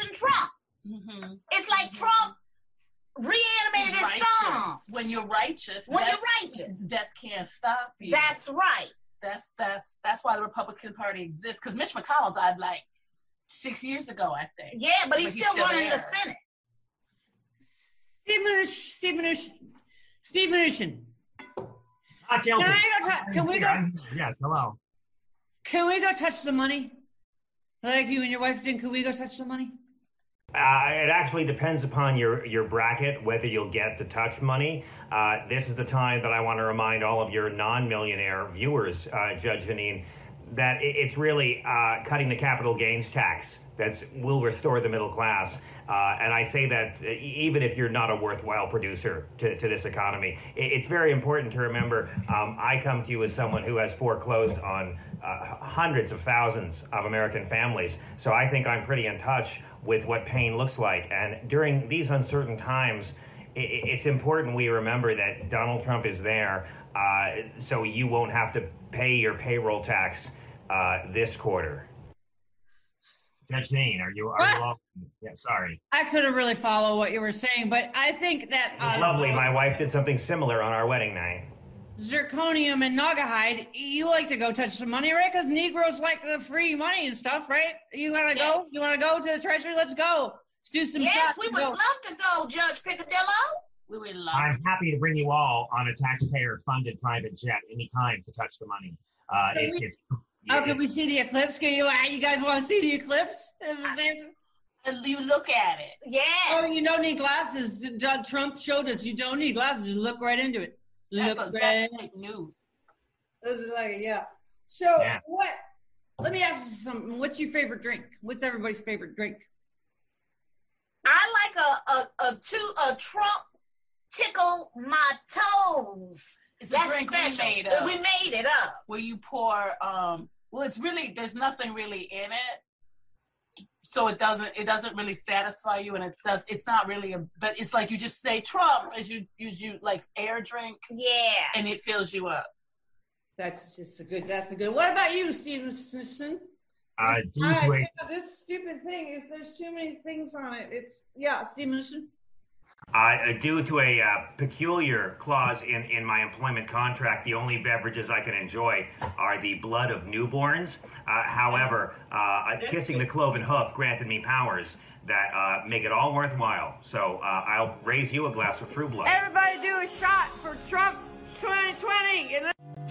fixing Trump. Mm-hmm. It's like Trump reanimated his thumbs. When you're righteous, death can't stop you. That's right. That's why the Republican Party exists. Because Mitch McConnell died like 6 years ago, I think. Yeah, but he's still running the Senate. Steve Mnuchin. Can we go? Yes, hello. Can we go touch the money? Like you and your wife did, can we go touch the money? It actually depends upon your bracket, whether you'll get to touch money. This is the time that I want to remind all of your non-millionaire viewers, Judge Jeanine, that it's really cutting the capital gains tax that will restore the middle class. And I say that even if you're not a worthwhile producer to this economy, it's very important to remember I come to you as someone who has foreclosed on hundreds of thousands of American families. So I think I'm pretty in touch with what pain looks like. And during these uncertain times, it's important we remember that Donald Trump is there so you won't have to pay your payroll tax this quarter. Judge Jeanine, are you all? Yeah, sorry. I couldn't really follow what you were saying, but I think that... It was lovely. My wife did something similar on our wedding night. Zirconium and Naugahyde, you like to go touch some money, right? Because Negroes like the free money and stuff, right? You want to go? You want to go to the Treasury? Let's go. Let's do some shots. Yes, we would love to go, Judge Picadillo. We would love I'm happy to bring you all on a taxpayer-funded private jet anytime to touch the money. Can we see the eclipse? You guys want to see the eclipse? And you look at it. Yes. Oh, you don't need glasses. Trump showed us you don't need glasses. Just look right into it. That's fake news. This is like, yeah. So what? Let me ask you something. What's your favorite drink? What's everybody's favorite drink? I like a Trump tickle my toes. It's a drink special. We made it up. Where you pour, well, it's really, there's nothing really in it. So it doesn't really satisfy you, and it's not really but it's like you just say Trump as you like air drink. Yeah. And it fills you up. That's a good. What about you, Stevenson? This stupid thing is there's too many things on it. Stevenson. Due to a peculiar clause in my employment contract, the only beverages I can enjoy are the blood of newborns. However, kissing the cloven hoof granted me powers that make it all worthwhile. So I'll raise you a glass of fruit blood. Everybody do a shot for Trump 2020.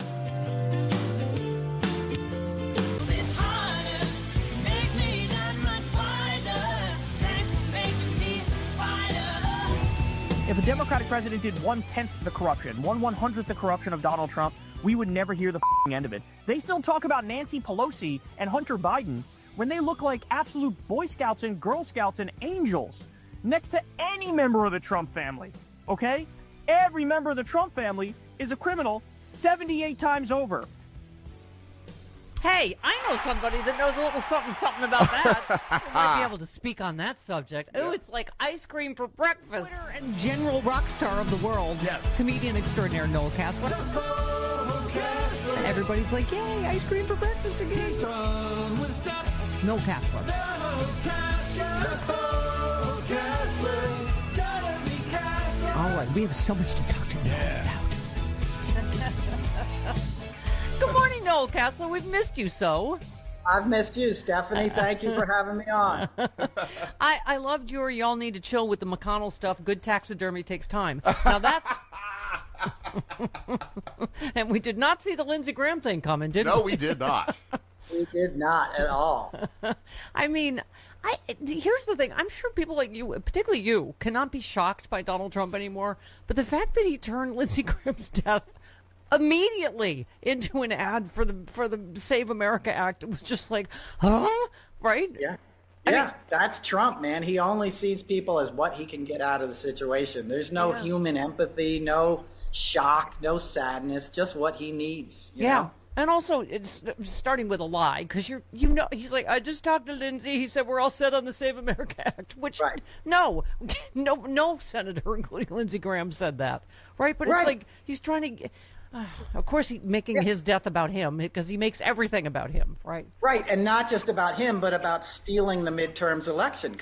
If a Democratic president did 1/10 the corruption, 1/100th the corruption of Donald Trump, we would never hear the end of it. They still talk about Nancy Pelosi and Hunter Biden when they look like absolute Boy Scouts and Girl Scouts and angels next to any member of the Trump family, okay? Every member of the Trump family is a criminal 78 times over. Hey, I know somebody that knows a little something about that. We might be able to speak on that subject. Oh, it's like ice cream for breakfast. Twitter and general rock star of the world. Yes. Comedian extraordinaire Noel Casler. And everybody's like, yay, ice cream for breakfast again. Noel Casler. All right, we have so much to talk to Noel about. Good morning, Noel Casler. We've missed you so. I've missed you, Stephanie. Thank you for having me on. I loved your y'all need to chill with the McConnell stuff. Good taxidermy takes time. Now that's... And we did not see the Lindsey Graham thing coming, did we? No, we did not. We did not at all. I mean, here's the thing. I'm sure people like you, particularly you, cannot be shocked by Donald Trump anymore. But the fact that he turned Lindsey Graham's death immediately into an ad for the Save America Act, it was just like, huh? Right? Yeah. I mean, that's Trump, man. He only sees people as what he can get out of the situation. There's no human empathy, no shock, no sadness, just what he needs. You know? And also, it's starting with a lie, because he's like, I just talked to Lindsey. He said we're all set on the Save America Act, which no senator, including Lindsey Graham, said that, right? But it's like he's trying to. Of course, he's making his death about him because he makes everything about him, right? Right, and not just about him, but about stealing the midterms election.